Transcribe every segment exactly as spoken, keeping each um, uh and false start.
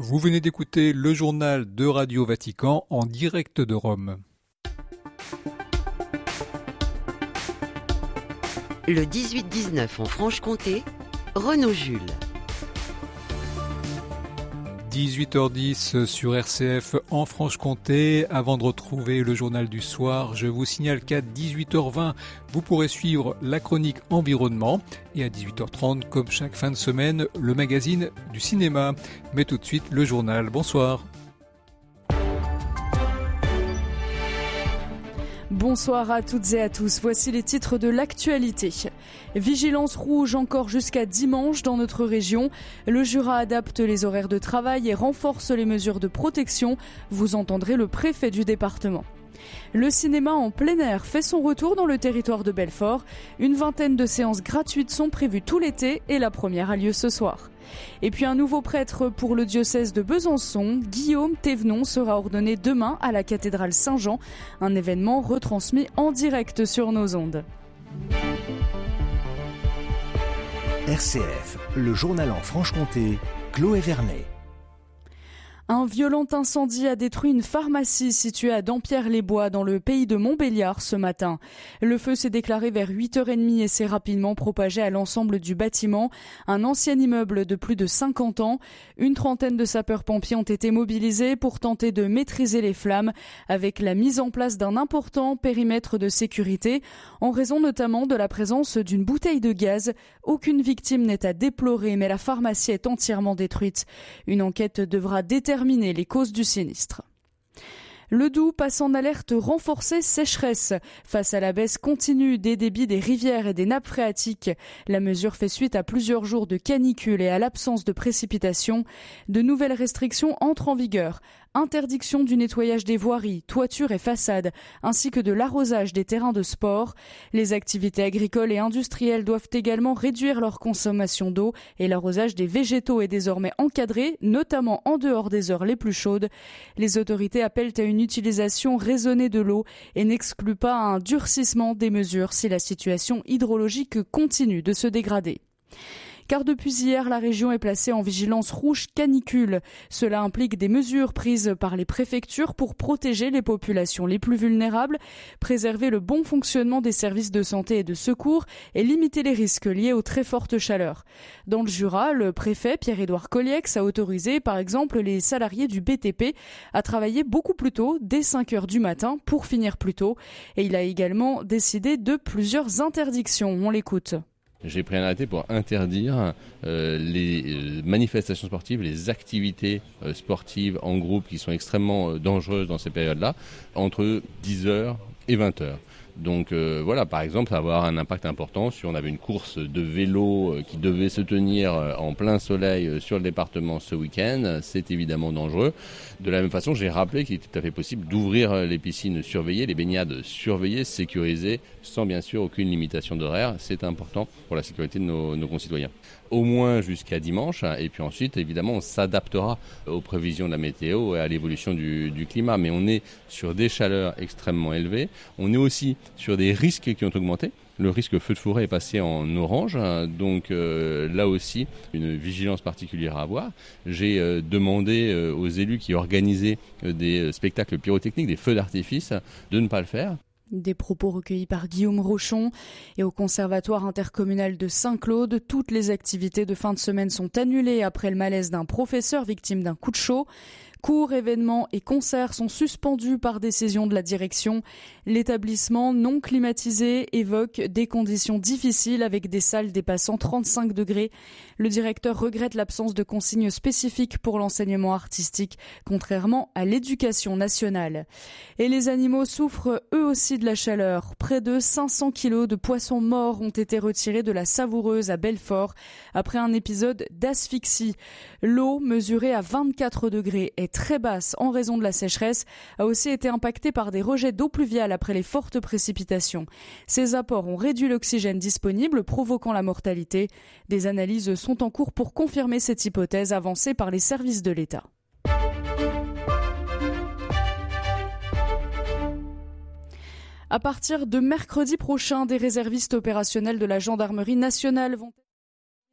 Vous venez d'écouter le journal de Radio Vatican en direct de Rome. Le dix-huit dix-neuf en Franche-Comté, Renaud Jules. dix-huit heures dix sur R C F en Franche-Comté. Avant de retrouver le journal du soir, je vous signale qu'à dix-huit heures vingt, vous pourrez suivre la chronique environnement. Et à dix-huit heures trente, comme chaque fin de semaine, le magazine du cinéma. Mais tout de suite, le journal. Bonsoir. Bonsoir à toutes et à tous, voici les titres de l'actualité. Vigilance rouge encore jusqu'à dimanche dans notre région. Le Jura adapte les horaires de travail et renforce les mesures de protection. Vous entendrez le préfet du département. Le cinéma en plein air fait son retour dans le territoire de Belfort. Une vingtaine de séances gratuites sont prévues tout l'été et la première a lieu ce soir. Et puis un nouveau prêtre pour le diocèse de Besançon, Guillaume Thévenon, sera ordonné demain à la cathédrale Saint-Jean. Un événement retransmis en direct sur nos ondes. R C F, le journal en Franche-Comté, Chloé Vernet. Un violent incendie a détruit une pharmacie située à Dampierre-les-Bois dans le pays de Montbéliard ce matin. Le feu s'est déclaré vers huit heures trente et s'est rapidement propagé à l'ensemble du bâtiment, un ancien immeuble de plus de cinquante ans. Une trentaine de sapeurs-pompiers ont été mobilisés pour tenter de maîtriser les flammes avec la mise en place d'un important périmètre de sécurité en raison notamment de la présence d'une bouteille de gaz. Aucune victime n'est à déplorer mais la pharmacie est entièrement détruite. Une enquête devra déterminer les causes du sinistre. Le Doubs passe en alerte renforcée sécheresse. Face à la baisse continue des débits des rivières et des nappes phréatiques, la mesure fait suite à plusieurs jours de canicule et à l'absence de précipitations. De nouvelles restrictions entrent en vigueur. Interdiction du nettoyage des voiries, toitures et façades, ainsi que de l'arrosage des terrains de sport. Les activités agricoles et industrielles doivent également réduire leur consommation d'eau et l'arrosage des végétaux est désormais encadré, notamment en dehors des heures les plus chaudes. Les autorités appellent à une utilisation raisonnée de l'eau et n'excluent pas un durcissement des mesures si la situation hydrologique continue de se dégrader. Car depuis hier, la région est placée en vigilance rouge canicule. Cela implique des mesures prises par les préfectures pour protéger les populations les plus vulnérables, préserver le bon fonctionnement des services de santé et de secours et limiter les risques liés aux très fortes chaleurs. Dans le Jura, le préfet Pierre-Édouard Colliex a autorisé par exemple les salariés du B T P à travailler beaucoup plus tôt, dès cinq heures du matin, pour finir plus tôt. Et il a également décidé de plusieurs interdictions. On l'écoute. J'ai pris un arrêté pour interdire euh, les manifestations sportives, les activités euh, sportives en groupe qui sont extrêmement euh, dangereuses dans ces périodes-là, entre dix heures et vingt heures. Donc euh, voilà, par exemple, ça va avoir un impact important si on avait une course de vélo euh, qui devait se tenir euh, en plein soleil euh, sur le département ce week-end, c'est évidemment dangereux. De la même façon, j'ai rappelé qu'il était tout à fait possible d'ouvrir euh, les piscines surveillées, les baignades surveillées, sécurisées, sans bien sûr aucune limitation d'horaire. C'est important pour la sécurité de nos, nos concitoyens. Au moins jusqu'à dimanche, et puis ensuite, évidemment, on s'adaptera aux prévisions de la météo et à l'évolution du, du climat. Mais on est sur des chaleurs extrêmement élevées. On est aussi sur des risques qui ont augmenté. Le risque feu de forêt est passé en orange, donc euh, là aussi, une vigilance particulière à avoir. J'ai euh, demandé euh, aux élus qui organisaient euh, des spectacles pyrotechniques, des feux d'artifice, de ne pas le faire. Des propos recueillis par Guillaume Rochon. Et au Conservatoire intercommunal de Saint-Claude, toutes les activités de fin de semaine sont annulées après le malaise d'un professeur victime d'un coup de chaud. Cours, événements et concerts sont suspendus par décision de la direction. L'établissement non climatisé évoque des conditions difficiles avec des salles dépassant trente-cinq degrés. Le directeur regrette l'absence de consignes spécifiques pour l'enseignement artistique, contrairement à l'éducation nationale. Et les animaux souffrent eux aussi de la chaleur. Près de cinq cents kilos de poissons morts ont été retirés de la Savoureuse à Belfort après un épisode d'asphyxie. L'eau, mesurée à vingt-quatre degrés, est très basse en raison de la sécheresse, a aussi été impactée par des rejets d'eau pluviale après les fortes précipitations. Ces apports ont réduit l'oxygène disponible, provoquant la mortalité. Des analyses sont en cours pour confirmer cette hypothèse avancée par les services de l'État. À partir de mercredi prochain, des réservistes opérationnels de la gendarmerie nationale vont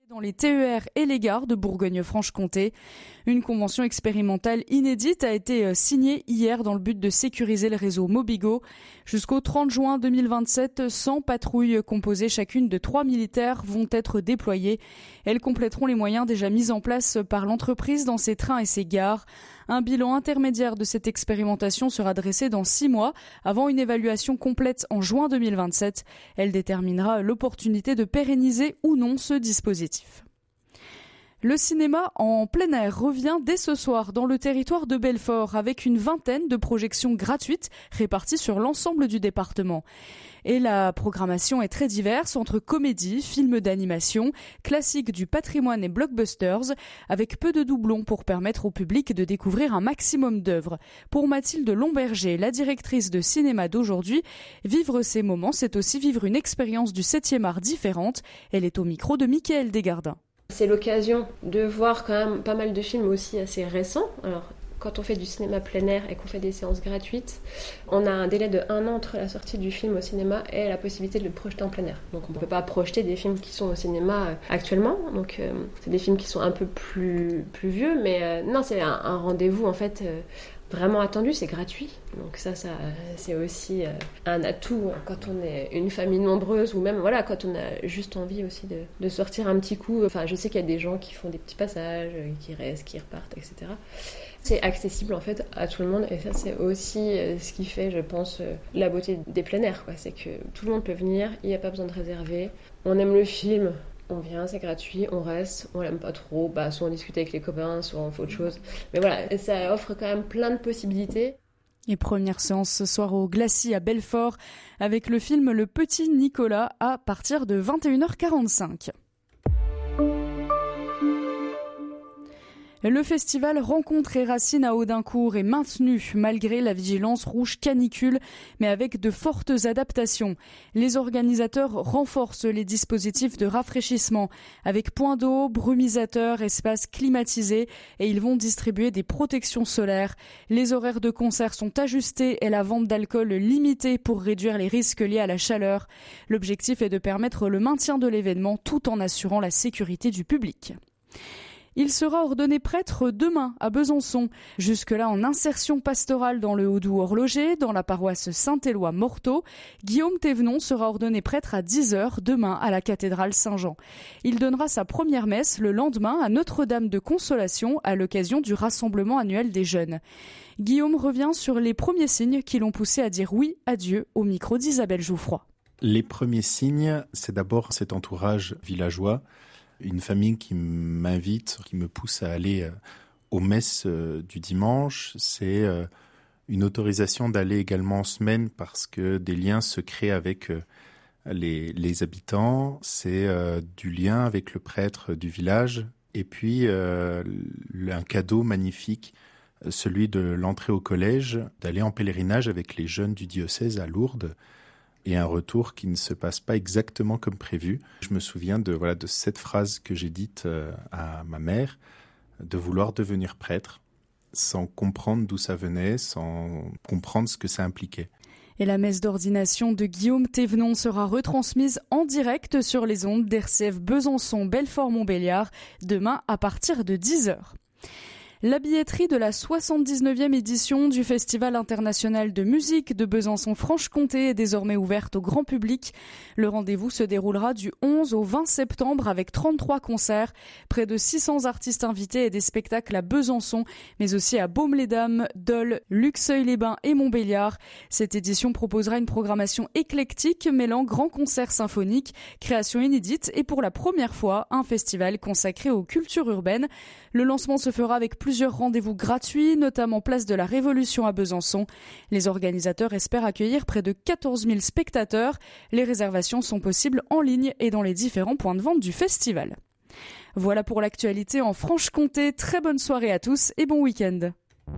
dans les T E R et les gares de Bourgogne-Franche-Comté. Une convention expérimentale inédite a été signée hier dans le but de sécuriser le réseau Mobigo. Jusqu'au trente juin deux mille vingt-sept, cent patrouilles composées chacune de trois militaires vont être déployées. Elles compléteront les moyens déjà mis en place par l'entreprise dans ses trains et ses gares. Un bilan intermédiaire de cette expérimentation sera dressé dans six mois, avant une évaluation complète en juin deux mille vingt-sept. Elle déterminera l'opportunité de pérenniser ou non ce dispositif. Le cinéma en plein air revient dès ce soir dans le territoire de Belfort avec une vingtaine de projections gratuites réparties sur l'ensemble du département. Et la programmation est très diverse entre comédies, films d'animation, classiques du patrimoine et blockbusters, avec peu de doublons pour permettre au public de découvrir un maximum d'œuvres. Pour Mathilde Lomberger, la directrice de cinéma d'aujourd'hui, vivre ces moments, c'est aussi vivre une expérience du septième art différente. Elle est au micro de Mickaël Desgardins. C'est l'occasion de voir quand même pas mal de films aussi assez récents. Alors, quand on fait du cinéma plein air et qu'on fait des séances gratuites, on a un délai de un an entre la sortie du film au cinéma et la possibilité de le projeter en plein air. Donc on ne peut pas projeter des films qui sont au cinéma actuellement. Donc euh, c'est des films qui sont un peu plus, plus vieux, mais euh, non, c'est un, un rendez-vous en fait euh, vraiment attendu, c'est gratuit. Donc ça, ça c'est aussi euh, un atout quand on est une famille nombreuse ou même voilà, quand on a juste envie aussi de, de sortir un petit coup. Enfin, je sais qu'il y a des gens qui font des petits passages, qui restent, qui repartent, et cetera. C'est accessible en fait à tout le monde et ça c'est aussi ce qui fait, je pense, la beauté des plein air, quoi. C'est que tout le monde peut venir, il n'y a pas besoin de réserver. On aime le film, on vient, c'est gratuit, on reste, on l'aime pas trop, bah, soit on discute avec les copains, soit on fait autre chose. Mais voilà, ça offre quand même plein de possibilités. Et première séance ce soir au Glacis à Belfort avec le film Le Petit Nicolas à partir de vingt et une heures quarante-cinq. Le festival Rencontres et Racines à Audincourt est maintenu malgré la vigilance rouge canicule, mais avec de fortes adaptations. Les organisateurs renforcent les dispositifs de rafraîchissement avec points d'eau, brumisateurs, espaces climatisés et ils vont distribuer des protections solaires. Les horaires de concert sont ajustés et la vente d'alcool limitée pour réduire les risques liés à la chaleur. L'objectif est de permettre le maintien de l'événement tout en assurant la sécurité du public. Il sera ordonné prêtre demain à Besançon, jusque-là en insertion pastorale dans le Haut-Doubs horloger, dans la paroisse Saint-Éloi-Morteau. Guillaume Thévenon sera ordonné prêtre à dix heures demain à la cathédrale Saint-Jean. Il donnera sa première messe le lendemain à Notre-Dame de Consolation à l'occasion du rassemblement annuel des jeunes. Guillaume revient sur les premiers signes qui l'ont poussé à dire oui à Dieu au micro d'Isabelle Jouffroy. Les premiers signes, c'est d'abord cet entourage villageois. Une famille qui m'invite, qui me pousse à aller aux messes du dimanche. C'est une autorisation d'aller également en semaine parce que des liens se créent avec les, les habitants. C'est du lien avec le prêtre du village. Et puis un cadeau magnifique, celui de l'entrée au collège, d'aller en pèlerinage avec les jeunes du diocèse à Lourdes. Et un retour qui ne se passe pas exactement comme prévu. Je me souviens de, voilà, de cette phrase que j'ai dite à ma mère, de vouloir devenir prêtre, sans comprendre d'où ça venait, sans comprendre ce que ça impliquait. Et la messe d'ordination de Guillaume Thévenon sera retransmise en direct sur les ondes d'R C F Besançon Belfort-Montbéliard demain à partir de dix heures. La billetterie de la soixante-dix-neuvième édition du Festival international de musique de Besançon-Franche-Comté est désormais ouverte au grand public. Le rendez-vous se déroulera du onze au vingt septembre avec trente-trois concerts, près de six cents artistes invités et des spectacles à Besançon, mais aussi à Baume-les-Dames, Dole, Luxeuil-les-Bains et Montbéliard. Cette édition proposera une programmation éclectique mêlant grands concerts symphoniques, créations inédites et pour la première fois, un festival consacré aux cultures urbaines. Le lancement se fera avec plusieurs rendez-vous gratuits, notamment place de la Révolution à Besançon. Les organisateurs espèrent accueillir près de quatorze mille spectateurs. Les réservations sont possibles en ligne et dans les différents points de vente du festival. Voilà pour l'actualité en Franche-Comté. Très bonne soirée à tous et bon week-end.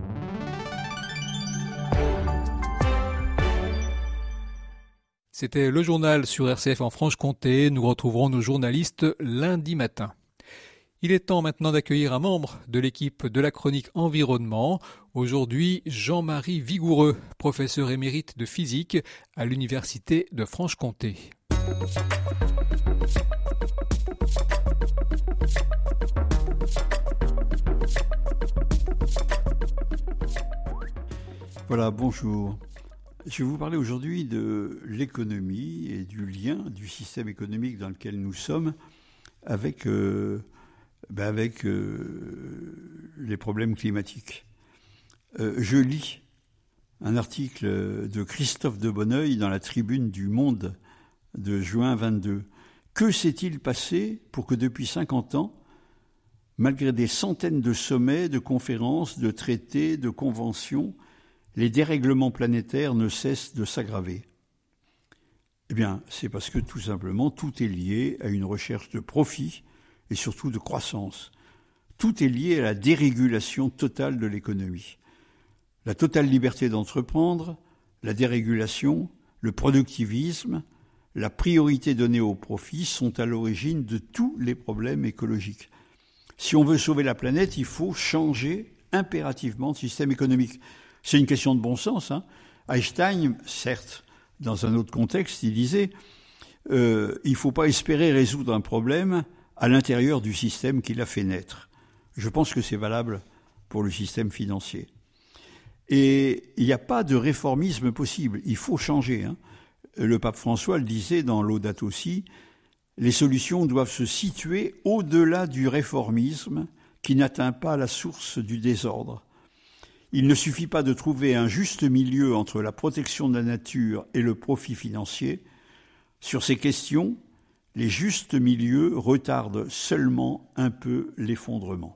C'était le journal sur R C F en Franche-Comté. Nous retrouverons nos journalistes lundi matin. Il est temps maintenant d'accueillir un membre de l'équipe de la chronique environnement. Aujourd'hui, Jean-Marie Vigoureux, professeur émérite de physique à l'Université de Franche-Comté. Voilà, bonjour. Je vais vous parler aujourd'hui de l'économie et du lien du système économique dans lequel nous sommes avec, euh, ben avec euh, les problèmes climatiques. Euh, je lis un article de Christophe de Bonneuil dans la Tribune du Monde de juin vingt-deux. Que s'est-il passé pour que depuis cinquante ans, malgré des centaines de sommets, de conférences, de traités, de conventions, les dérèglements planétaires ne cessent de s'aggraver? Eh bien, c'est parce que tout simplement, tout est lié à une recherche de profit et surtout de croissance. Tout est lié à la dérégulation totale de l'économie. La totale liberté d'entreprendre, la dérégulation, le productivisme, la priorité donnée au profit sont à l'origine de tous les problèmes écologiques. Si on veut sauver la planète, il faut changer impérativement de système économique. C'est une question de bon sens. Hein. Einstein, certes, dans un autre contexte, il disait euh, « il ne faut pas espérer résoudre un problème à l'intérieur du système qui l'a fait naître ». Je pense que c'est valable pour le système financier. Et il n'y a pas de réformisme possible. Il faut changer. Hein. Le pape François le disait dans Laudato Si, les solutions doivent se situer au-delà du réformisme qui n'atteint pas la source du désordre. Il ne suffit pas de trouver un juste milieu entre la protection de la nature et le profit financier. Sur ces questions, les justes milieux retardent seulement un peu l'effondrement.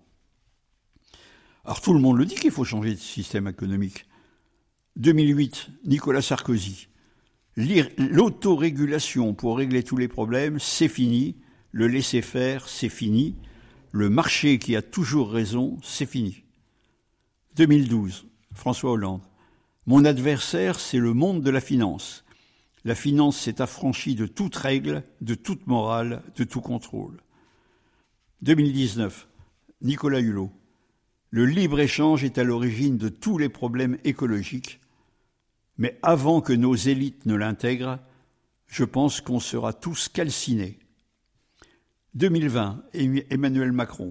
Alors tout le monde le dit qu'il faut changer de système économique. deux mille huit, Nicolas Sarkozy. L'autorégulation pour régler tous les problèmes, c'est fini. Le laisser-faire, c'est fini. Le marché qui a toujours raison, c'est fini. deux mille douze, François Hollande. Mon adversaire, c'est le monde de la finance. La finance s'est affranchie de toute règle, de toute morale, de tout contrôle. deux mille dix-neuf, Nicolas Hulot. Le libre-échange est à l'origine de tous les problèmes écologiques, mais avant que nos élites ne l'intègrent, je pense qu'on sera tous calcinés. deux mille vingt, Emmanuel Macron.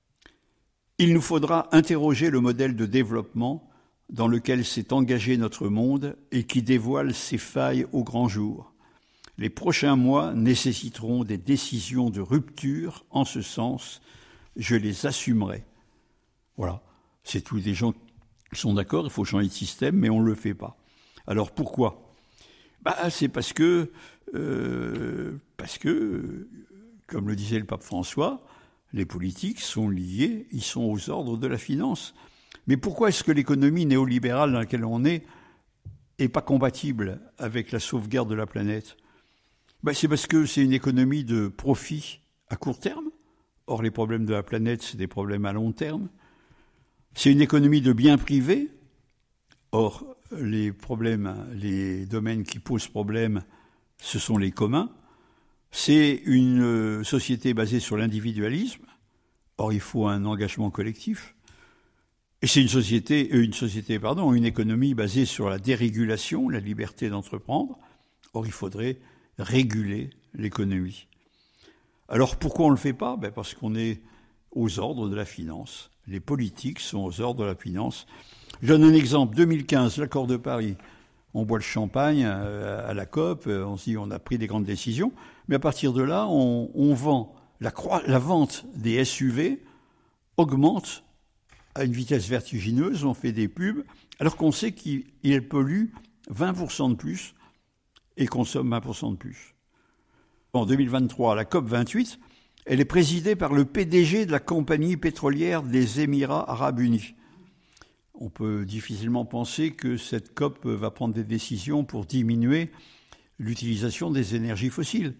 Il nous faudra interroger le modèle de développement dans lequel s'est engagé notre monde et qui dévoile ses failles au grand jour. Les prochains mois nécessiteront des décisions de rupture. En ce sens, je les assumerai. Voilà, c'est tous des gens qui sont d'accord, il faut changer de système, mais on ne le fait pas. Alors pourquoi ? Bah, c'est parce que, euh, parce que, comme le disait le pape François, les politiques sont liés, ils sont aux ordres de la finance. Mais pourquoi est-ce que l'économie néolibérale dans laquelle on est n'est pas compatible avec la sauvegarde de la planète ? Ben, c'est parce que c'est une économie de profit à court terme. Or, les problèmes de la planète, c'est des problèmes à long terme. C'est une économie de biens privés. Or, les problèmes, les domaines qui posent problème, ce sont les communs. C'est une société basée sur l'individualisme. Or, il faut un engagement collectif. Et c'est une société, une société, pardon, une économie basée sur la dérégulation, la liberté d'entreprendre. Or, il faudrait réguler l'économie. Alors, pourquoi on ne le fait pas ? Ben parce qu'on est aux ordres de la finance. Les politiques sont aux ordres de la finance. Je donne un exemple. deux mille quinze, l'accord de Paris. On boit le champagne à la COP, on se dit on a pris des grandes décisions. Mais à partir de là, on, on vend, la, croi- la vente des S U V augmente à une vitesse vertigineuse, on fait des pubs, alors qu'on sait qu'ils polluent vingt pour cent de plus et consomment vingt pour cent de plus. En deux mille vingt-trois, la COP vingt-huit, elle est présidée par le P D G de la compagnie pétrolière des Émirats arabes unis. On peut difficilement penser que cette COP va prendre des décisions pour diminuer l'utilisation des énergies fossiles.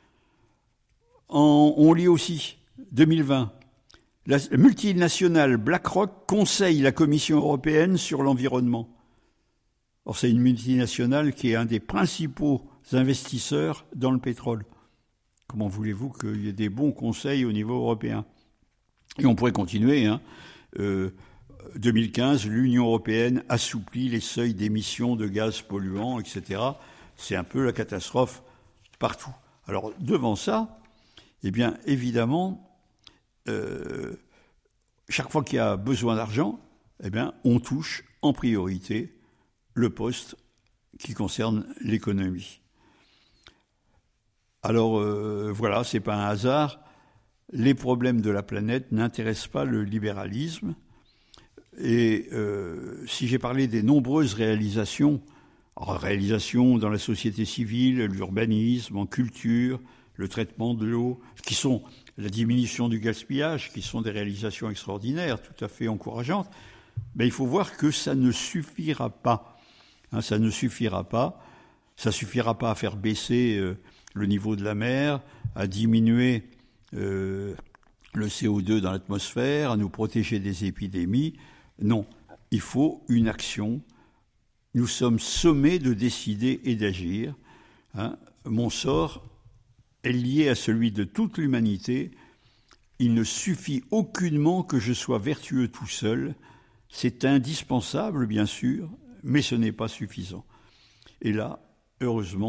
En, on lit aussi, deux mille vingt, la multinationale BlackRock conseille la Commission européenne sur l'environnement. Or, c'est une multinationale qui est un des principaux investisseurs dans le pétrole. Comment voulez-vous qu'il y ait des bons conseils au niveau européen ? Et on pourrait continuer, hein. Euh, deux mille quinze, l'Union européenne assouplit les seuils d'émissions de gaz polluants, et cetera. C'est un peu la catastrophe partout. Alors, devant ça, eh bien, évidemment, euh, chaque fois qu'il y a besoin d'argent, eh bien, on touche en priorité le poste qui concerne l'économie. Alors euh, voilà, c'est pas un hasard. Les problèmes de la planète n'intéressent pas le libéralisme. Et euh, si j'ai parlé des nombreuses réalisations, alors, réalisations dans la société civile, l'urbanisme, en culture, le traitement de l'eau, qui sont la diminution du gaspillage, qui sont des réalisations extraordinaires, tout à fait encourageantes, ben, il faut voir que ça ne suffira pas. Hein, ça ne suffira pas. Ça suffira pas à faire baisser euh, le niveau de la mer, à diminuer euh, le C O deux dans l'atmosphère, à nous protéger des épidémies. Non, il faut une action. Nous sommes sommés de décider et d'agir. Hein. Mon sort est lié à celui de toute l'humanité. Il ne suffit aucunement que je sois vertueux tout seul. C'est indispensable, bien sûr, mais ce n'est pas suffisant. Et là, heureusement,